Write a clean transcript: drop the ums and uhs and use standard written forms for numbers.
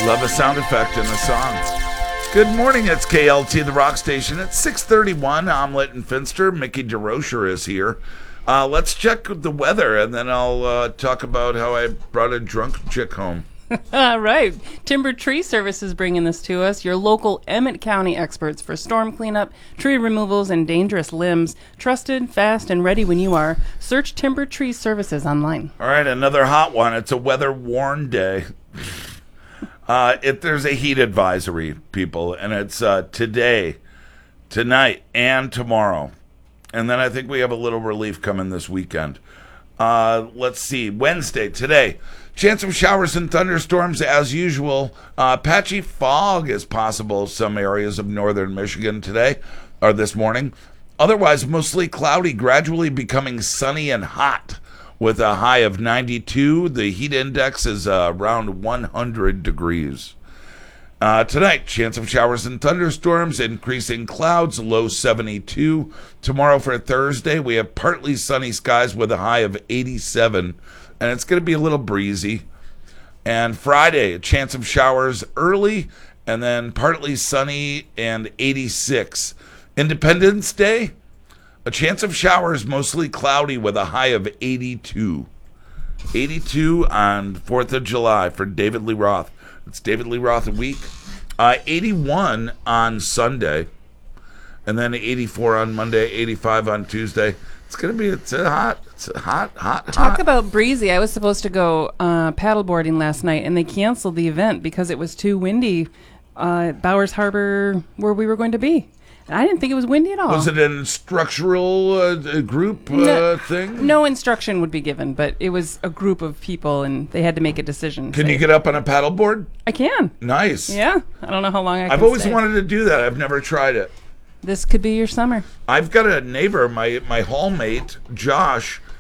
Love a sound effect in the song. Good morning, it's KLT, the rock station. It's 6:31, Omelette and Finster. Mickey DeRocher is here. Let's check the weather, and then I'll talk about how I brought a drunk chick home. All right. Timber Tree Services bringing this to us. Your local Emmett County experts for storm cleanup, tree removals, and dangerous limbs. Trusted, fast, and ready when you are. Search Timber Tree Services online. All right, another hot one. It's a weather-worn day. There's a heat advisory, people, and it's today, tonight, and tomorrow. And then I think we have a little relief coming this weekend. Let's see. Wednesday, today. Chance of showers and thunderstorms as usual. Patchy fog is possible some areas of northern Michigan today, or this morning. Otherwise, mostly cloudy, gradually becoming sunny and hot with a high of 92. The heat index is around 100 degrees. Tonight, chance of showers and thunderstorms, increasing clouds, low 72. Tomorrow for Thursday, we have partly sunny skies with a high of 87, and it's going to be a little breezy. And Friday, a chance of showers early, and then partly sunny and 86. Independence Day, a chance of showers, mostly cloudy with a high of 82. 82 on 4th of July for David Lee Roth. It's David Lee Roth a week. 81 on Sunday. And then 84 on Monday, 85 on Tuesday. It's hot. Talk about breezy. I was supposed to go paddleboarding last night, and they canceled the event because it was too windy at Bowers Harbor where we were going to be. I didn't think it was windy at all. Was it an instructional group thing? No instruction would be given, but it was a group of people, and they had to make a decision. Can you get up on a paddleboard? I can. Nice. Yeah. I don't know how long I can I've always stay. wanted to do that. I've never tried it. This could be your summer. I've got a neighbor, my hallmate, Josh.